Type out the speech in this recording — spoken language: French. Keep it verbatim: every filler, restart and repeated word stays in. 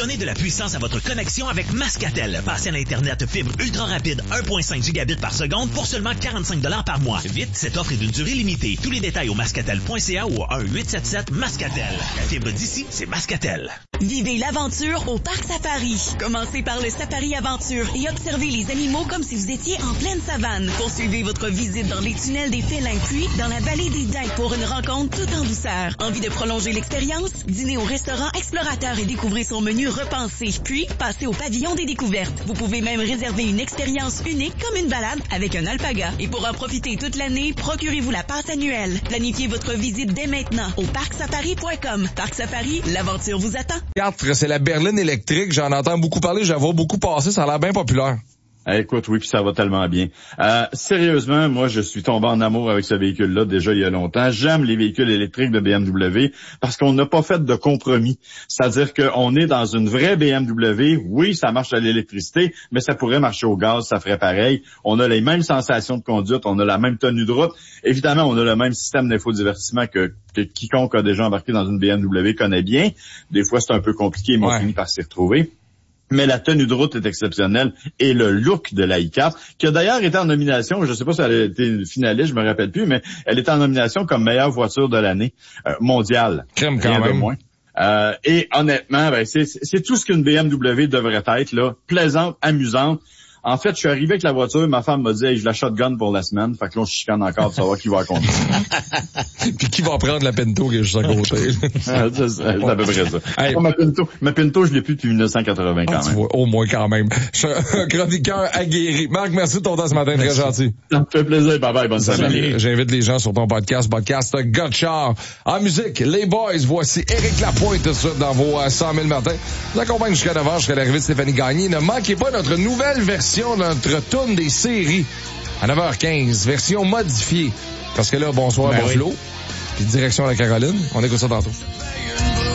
Donnez de la puissance à votre connexion avec Mascatel. Passez à l'Internet fibre ultra rapide un virgule cinq gigabits par seconde pour seulement quarante-cinq dollars par mois. Vite, cette offre est d'une durée limitée. Tous les détails au mascatel point c a ou au un huit sept sept Mascatel. La fibre d'ici, c'est Mascatel. Vivez l'aventure au Parc Safari. Commencez par le Safari Aventure et observez les animaux comme si vous étiez en pleine savane. Poursuivez votre visite dans les tunnels des félins, puis dans la vallée des daims pour une rencontre tout en douceur. Envie de prolonger l'expérience? Dînez au restaurant Explorateur et découvrez son menu repensé. Puis, passez au pavillon des découvertes. Vous pouvez même réserver une expérience unique comme une balade avec un alpaga. Et pour en profiter toute l'année, procurez-vous la passe annuelle. Planifiez votre visite dès maintenant au parc safari point com. Parc Safari, l'aventure vous attend. quatre, c'est la berline électrique. J'en entends beaucoup parler, j'en vois beaucoup passer. Ça a l'air bien populaire. Eh, écoute, oui, puis ça va tellement bien. Euh, sérieusement, moi, je suis tombé en amour avec ce véhicule-là déjà il y a longtemps. J'aime les véhicules électriques de B M W parce qu'on n'a pas fait de compromis. C'est-à-dire qu'on est dans une vraie B M W. Oui, ça marche à l'électricité, mais ça pourrait marcher au gaz, ça ferait pareil. On a les mêmes sensations de conduite, on a la même tenue de route. Évidemment, on a le même système d'infodivertissement que, que quiconque a déjà embarqué dans une B M W connaît bien. Des fois, c'est un peu compliqué, mais on ouais. finit par s'y retrouver. Mais la tenue de route est exceptionnelle et le look de la I quatre, qui a d'ailleurs été en nomination, je ne sais pas si elle a été finaliste, je me rappelle plus, mais elle était en nomination comme meilleure voiture de l'année euh, mondiale. Crème quand même. Moins. Euh, et honnêtement, ben, c'est, c'est tout ce qu'une B M W devrait être, là, plaisante, amusante. En fait, je suis arrivé avec la voiture, ma femme m'a dit hey, « je la shotgun pour la semaine », fait que là, on se chicane encore pour savoir qui va la conduire. Puis qui va prendre la Pinto qui est juste à côté. Ah, c'est, c'est à peu près ça. Hey. Ma Pinto, ma Pinto, je l'ai plus depuis dix-neuf cent quatre-vingts quand ah, même. Vois, au moins quand même. Je suis un chroniqueur aguerri. Marc, merci de ton temps ce matin, merci. Très gentil. Ça me fait plaisir, bye bye, bonne semaine. J'invite les gens sur ton podcast, podcast Gotchard. En musique, les boys, voici Éric Lapointe tout de suite dans vos cent mille matins. Je vous accompagne jusqu'à neuf heures, jusqu'à l'arrivée de Stéphanie Gagné. Ne manquez pas notre nouvelle version de notre tourne des séries à neuf heures quinze, version modifiée. Parce que là, bonsoir, ben Buffalo. Oui. Puis direction la Caroline. On écoute ça tantôt.